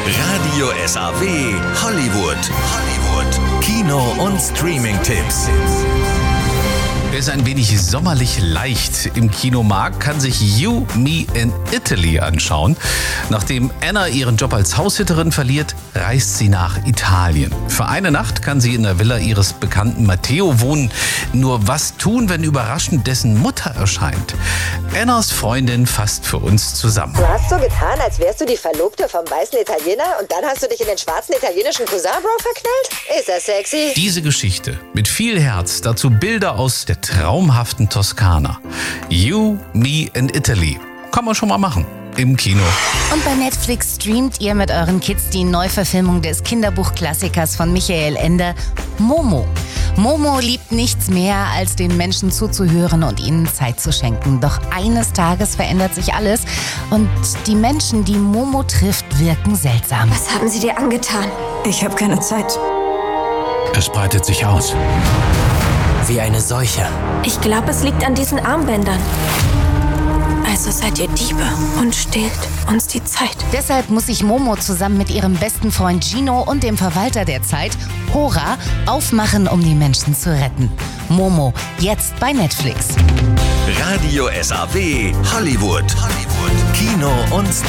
Radio SAW Hollywood. Kino- und Streaming-Tipps. Wer es ein wenig sommerlich leicht im Kino mag, kann sich You, Me and Italy anschauen. Nachdem Anna ihren Job als Haushitterin verliert, reist sie nach Italien. Für eine Nacht kann sie in der Villa ihres Bekannten Matteo wohnen. Nur was tun, wenn überraschend dessen Mutter erscheint? Annas Freundin fasst für uns zusammen. Du hast so getan, als wärst du die Verlobte vom weißen Italiener und dann hast du dich in den schwarzen italienischen Cousin Bro verknallt? Ist das sexy? Diese Geschichte mit viel Herz, dazu Bilder aus der traumhaften Toskana. You, Me and Italy. Kann man schon mal machen. Im Kino. Und bei Netflix streamt ihr mit euren Kids die Neuverfilmung des Kinderbuchklassikers von Michael Ende, Momo. Momo liebt nichts mehr, als den Menschen zuzuhören und ihnen Zeit zu schenken. Doch eines Tages verändert sich alles und die Menschen, die Momo trifft, wirken seltsam. Was haben sie dir angetan? Ich habe keine Zeit. Es breitet sich aus. Wie eine Seuche. Ich glaube, es liegt an diesen Armbändern. Also seid ihr Diebe und stehlt uns die Zeit. Deshalb muss sich Momo zusammen mit ihrem besten Freund Gino und dem Verwalter der Zeit, Hora, aufmachen, um die Menschen zu retten. Momo, jetzt bei Netflix. Radio SAW Hollywood. Kino- und